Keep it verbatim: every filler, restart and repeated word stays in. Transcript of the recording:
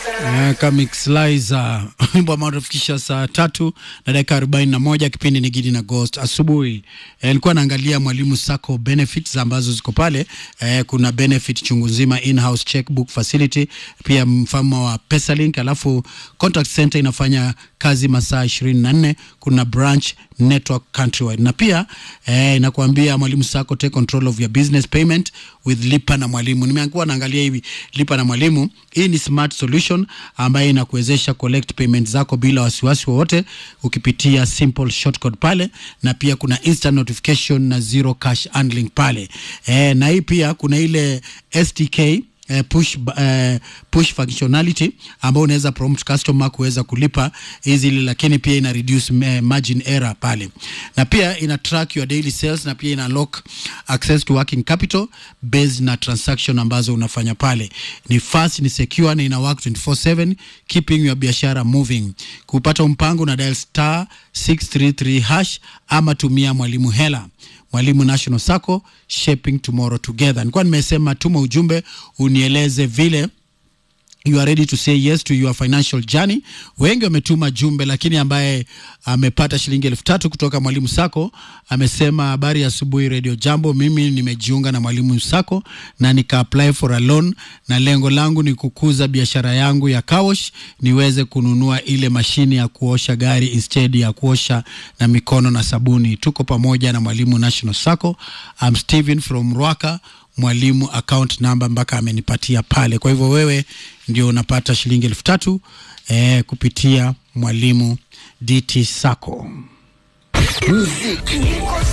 Uh, Comic Slicer wimbo ambao unafikisha saa tatu na dakika arobaini na moja. Kipindi ni Gidi na Ghost asubuhi. Nilikuwa eh, naangalia Mwalimu Sacco benefits ambazo ziko pale. Eh, kuna benefit chungu nzima, in-house checkbook facility, pia mfano wa PesaLink, alafu contact center inafanya kazi masaa ishirini na nne, kuna branch network countrywide, na pia eh, inakuambia Mwalimu Sacco take control of your business payment with Lipa na Mwalimu. Nimeanguwa naangalia hivi Lipa na Mwalimu. Hii ni smart solution ambayo inakuwezesha collect payment zako bila wasiwasi wowote ukipitia simple shortcode pale, na pia kuna instant notification na zero cash handling pale. Eh, na hii pia kuna ile S D K Uh, push uh, push functionality ambao unaweza prompt customer kuweza kulipa easily, lakini pia ina reduce uh, margin error pale, na pia ina track your daily sales, na pia ina lock access to working capital based na transaction ambazo unafanya pale. Ni fast, ni secure, na ina work twenty-four seven keeping your biashara moving. Kupata mpango na dial star six three three hash ama tumia Mwalimu Hela. Mwalimu National Sacco, shaping tomorrow together. Nilikuwa nimesema tuma ujumbe unieleze vile you are ready to say yes to your financial journey. Wengi wametuma jumbe, lakini ambaye amepata shilingi elfu tatu kutoka Mwalimu Sacco amesema, habari ya asubuhi Radio Jambo, mimi nimejiunga na Mwalimu Sacco na nika apply for a loan, na lengo langu ni kukuza biashara yangu ya car wash, niweze kununua ile mashini ya kuosha gari instead ya kuosha na mikono na sabuni. Tuko pamoja na Mwalimu National Sacco. I'm Steven from Rwaka. Mwalimu account number mpaka amenipatia pale. Kwa hivyo wewe ndio unapata shilingi elfu tatu eh, kupitia Mwalimu D T Sacco. Muziki